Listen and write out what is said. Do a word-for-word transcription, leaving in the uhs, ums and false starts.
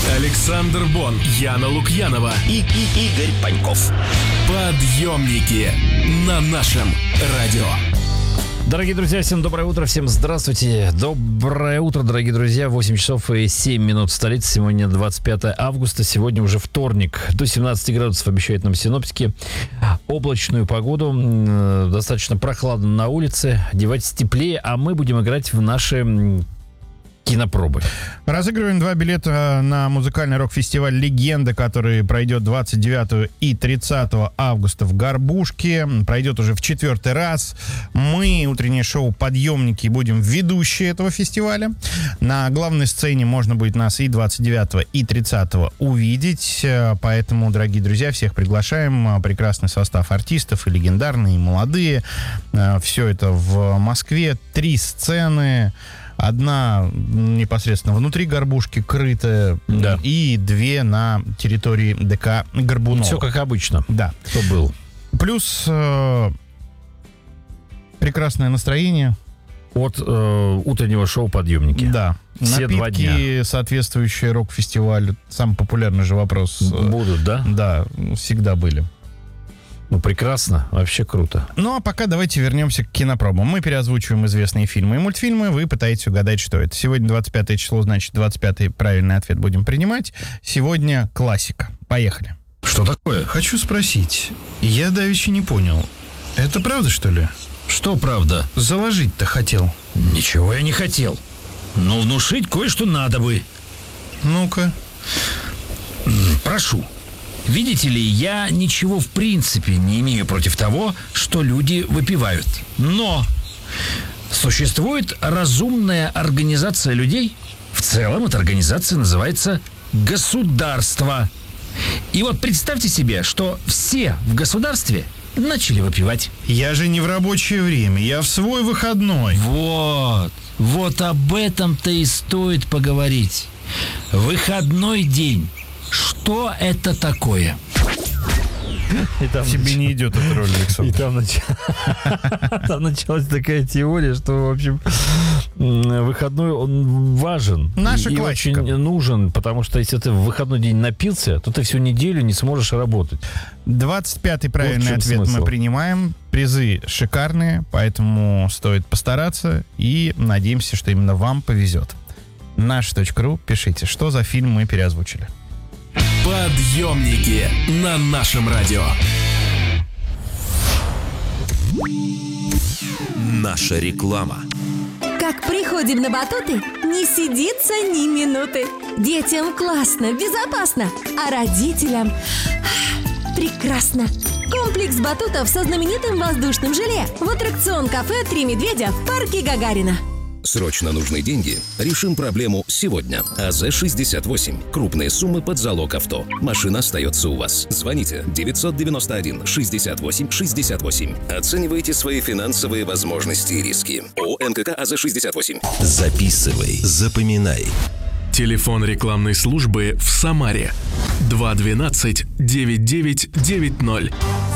Александр Бон, Яна Лукьянова и, и Игорь Паньков. Подъемники на нашем радио. Дорогие друзья, всем доброе утро, всем здравствуйте. Доброе утро, дорогие друзья. восемь часов и семь минут в столице. Сегодня двадцать пятое августа. Сегодня уже вторник. До семнадцати градусов обещают нам синоптики. Облачную погоду. Достаточно прохладно на улице. Одевайтесь теплее, а мы будем играть в наши кинопробы. Разыгрываем два билета на музыкальный рок-фестиваль «Легенда», который пройдет двадцать девятого и тридцатого августа в Горбушке. Пройдет уже в четвертый раз. Мы, утреннее шоу «Подъемники», будем ведущие этого фестиваля. На главной сцене можно будет нас и двадцать девятого, и тридцатого увидеть. Поэтому, дорогие друзья, всех приглашаем. Прекрасный состав артистов, и легендарные, и молодые. Все это в Москве. Три сцены. Одна непосредственно внутри Горбушки, крытая, да. И две на территории ДК Горбунова. Все как обычно. Да. Кто был. Плюс э, прекрасное настроение. От э, утреннего шоу «Подъемники». Да. Все напитки, два дня. Соответствующие рок-фестивалю. Самый популярный же вопрос. Будут, да? Да, всегда были. Ну, прекрасно, вообще круто. Ну, а пока давайте вернемся к кинопробам. Мы переозвучиваем известные фильмы и мультфильмы. Вы пытаетесь угадать, что это. Сегодня двадцать пятое число, значит, двадцать пятый правильный ответ будем принимать. Сегодня классика. Поехали. Что такое? Хочу спросить. Я давеча не понял. Это правда, что ли? Что правда? Заложить-то хотел. Ничего я не хотел. Но внушить кое-что надо бы. Ну-ка. Прошу. Видите ли, я ничего в принципе не имею против того, что люди выпивают. Но существует разумная организация людей. В целом эта организация называется государство. И вот представьте себе, что все в государстве начали выпивать. Я же не в рабочее время, я в свой выходной. Вот, вот об этом-то и стоит поговорить. Выходной день. Что это такое? И там Тебе нач... не идет эта роль, Александр. И там, нач... там началась такая теория, что, в общем, выходной, он важен. Наша и классика. очень нужен, потому что если ты в выходной день напился, то ты всю неделю не сможешь работать. двадцать пятый правильный Вот ответ смысл. мы принимаем. Призы шикарные, поэтому стоит постараться. И надеемся, что именно вам повезет. наш точка ру, пишите, что за фильм мы переозвучили. Подъемники на нашем радио. Наша реклама. Как приходим на батуты, не сидится ни минуты. Детям классно, безопасно, а родителям прекрасно. Комплекс батутов со знаменитым воздушным желе в аттракцион-кафе «Три медведя» в парке Гагарина. Срочно нужны деньги? Решим проблему сегодня. АЗ шестьдесят восемь. Крупные суммы под залог авто. Машина остается у вас. Звоните девятьсот девяносто один шестьдесят восемь шестьдесят восемь. Оценивайте свои финансовые возможности и риски. ООО МКК АЗ шестьдесят восемь. Записывай, запоминай. Телефон рекламной службы в Самаре два двенадцать девять девять девять ноль.